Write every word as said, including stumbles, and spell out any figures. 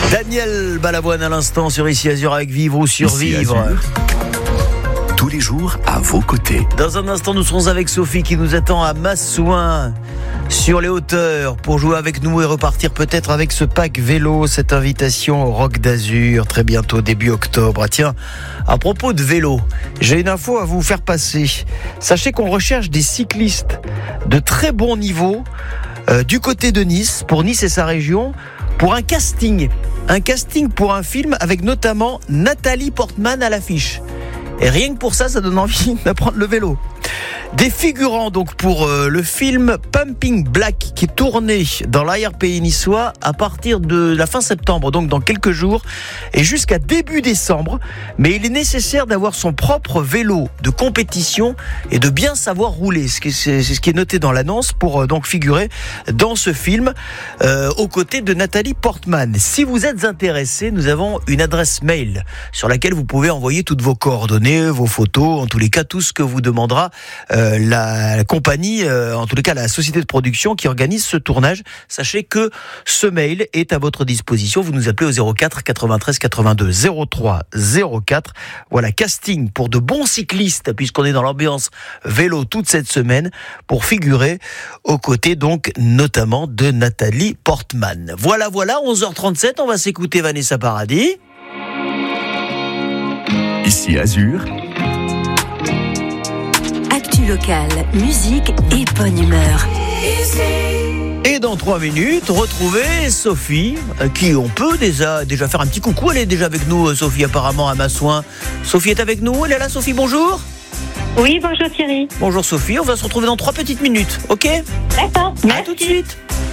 Daniel Balavoine à l'instant sur Ici Azur avec Vivre ou Survivre. Tous les jours à vos côtés. Dans un instant, nous serons avec Sophie qui nous attend à Massouin sur les hauteurs pour jouer avec nous et repartir peut-être avec ce pack vélo, cette invitation au Rock d'Azur très bientôt début octobre. Ah tiens, à propos de vélo, j'ai une info à vous faire passer. Sachez qu'on recherche des cyclistes de très bon niveau euh, du côté de Nice, pour Nice et sa région, pour un casting. Un casting pour un film avec notamment Nathalie Portman à l'affiche. Et rien que pour ça, ça donne envie d'apprendre le vélo. Des figurants donc pour euh, le film Pumping Black qui est tourné dans l'arrière-pays niçois à partir de la fin septembre, donc dans quelques jours, et jusqu'à début décembre. Mais il est nécessaire d'avoir son propre vélo de compétition et de bien savoir rouler. C'est ce qui est noté dans l'annonce pour euh, donc figurer dans ce film euh, aux côtés de Nathalie Portman. Si vous êtes intéressé, nous avons une adresse mail sur laquelle vous pouvez envoyer toutes vos coordonnées, vos photos, en tous les cas tout ce que vous demandera euh, La, la compagnie, euh, en tous les cas la société de production qui organise ce tournage. Sachez que ce mail est à votre disposition. Vous nous appelez au zéro quatre quatre-vingt-treize quatre-vingt-deux zéro trois zéro quatre. Voilà, casting pour de bons cyclistes, puisqu'on est dans l'ambiance vélo toute cette semaine, pour figurer aux côtés donc notamment de Nathalie Portman. Voilà, voilà, onze heures trente-sept, on va s'écouter Vanessa Paradis. Ici Azur. Local, musique et bonne humeur. Et dans trois minutes, retrouver Sophie, qui on peut déjà, déjà faire un petit coucou. Elle est déjà avec nous, Sophie, apparemment à Massouin. Sophie est avec nous, elle est là, Sophie, bonjour. Oui, bonjour Thierry. Bonjour Sophie, on va se retrouver dans trois petites minutes, ok ? D'accord, à merci. tout de suite.